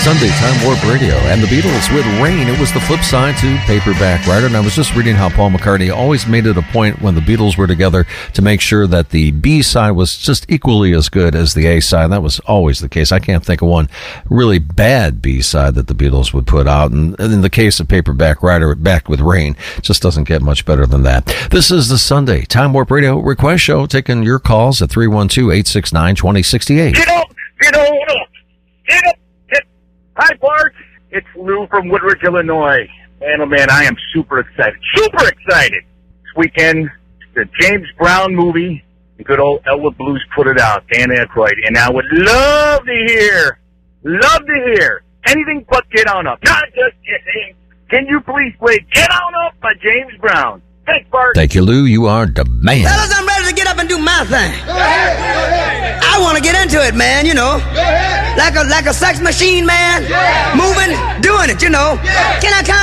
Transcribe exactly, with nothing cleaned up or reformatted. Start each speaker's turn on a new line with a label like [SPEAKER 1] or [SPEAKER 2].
[SPEAKER 1] Sunday Time Warp Radio and the Beatles with Rain. It was the flip side to Paperback Writer, and I was just reading how Paul McCartney always made it a point when the Beatles were together to make sure that the B side was just equally as good as the A side. That was always the case. I can't think of one really bad B side that the Beatles would put out, and in the case of Paperback Writer, back with Rain, it just doesn't get much better than that. This is the Sunday Time Warp Radio Request Show, taking your calls at three one two, eight six nine, two zero six eight.
[SPEAKER 2] Get up! Get up! Get up! Get... Hi, Bart. It's Lou from Woodridge, Illinois. Man, oh man, I am super excited. Super excited! This weekend, the James Brown movie, the good old Elwood Blues put it out, Dan Aykroyd, and I would love to hear, love to hear, anything but Get On Up. Not just kidding. Can you please play Get On Up by James Brown? Thanks, Bart.
[SPEAKER 1] Thank you, Lou. You are the man.
[SPEAKER 3] Fellas, I'm ready to get up and do my thing. Go ahead, go ahead. I want to get into it, man, you know. Go ahead. Like a like a sex machine, man. Yeah. Moving, doing it, you know. Yeah. Can I come?